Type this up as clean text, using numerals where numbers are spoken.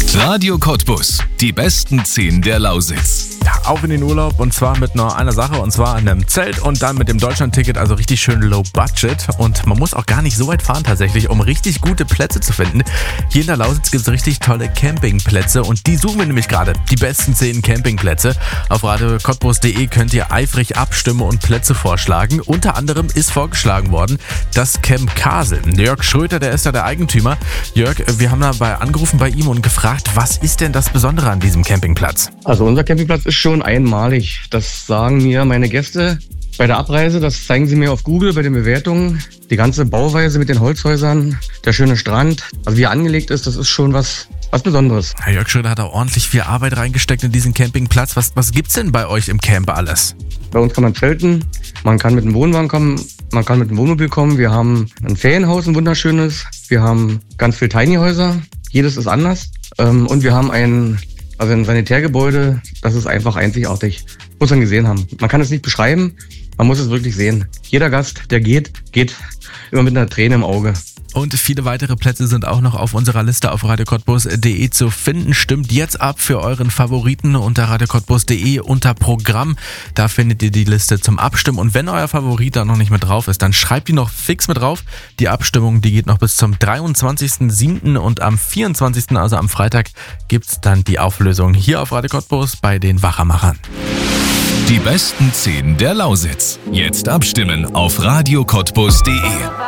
Radio Cottbus, die besten 10 der Lausitz. Ja, auf in den Urlaub und zwar mit nur einer Sache und zwar einem Zelt und dann mit dem Deutschland-Ticket, also richtig schön low budget und man muss auch gar nicht so weit fahren tatsächlich, um richtig gute Plätze zu finden. Hier in der Lausitz gibt es richtig tolle Campingplätze und die suchen wir nämlich gerade, die besten 10 Campingplätze. Auf radiocottbus.de könnt ihr eifrig abstimmen und Plätze vorschlagen. Unter anderem ist vorgeschlagen worden das Camp Kasel. Jörg Schröter, der ist da der Eigentümer. Jörg, wir haben dabei angerufen bei ihm und gefragt, was ist denn das Besondere an diesem Campingplatz? Also unser Campingplatz ist schon einmalig. Das sagen mir meine Gäste bei der Abreise. Das zeigen sie mir auf Google bei den Bewertungen. Die ganze Bauweise mit den Holzhäusern, der schöne Strand, also wie er angelegt ist, das ist schon was Besonderes. Herr Jörg Schröder hat auch ordentlich viel Arbeit reingesteckt in diesen Campingplatz. Was gibt's denn bei euch im Camp alles? Bei uns kann man zelten, man kann mit dem Wohnwagen kommen, man kann mit dem Wohnmobil kommen. Wir haben ein Ferienhaus, ein wunderschönes. Wir haben ganz viele Tiny-Häuser. Jedes ist anders. Und wir haben ein Sanitärgebäude, das ist einfach einzigartig. Muss man gesehen haben. Man kann es nicht beschreiben, man muss es wirklich sehen. Jeder Gast, der geht immer mit einer Träne im Auge. Und viele weitere Plätze sind auch noch auf unserer Liste auf radiocottbus.de zu finden. Stimmt jetzt ab für euren Favoriten unter radiocottbus.de unter Programm. Da findet ihr die Liste zum Abstimmen. Und wenn euer Favorit da noch nicht mit drauf ist, dann schreibt die noch fix mit drauf. Die Abstimmung, die geht noch bis zum 23.07. und am 24., also am Freitag, gibt's dann die Auflösung hier auf Radio Cottbus bei den Wachermachern. Die besten 10 der Lausitz. Jetzt abstimmen auf radiocottbus.de.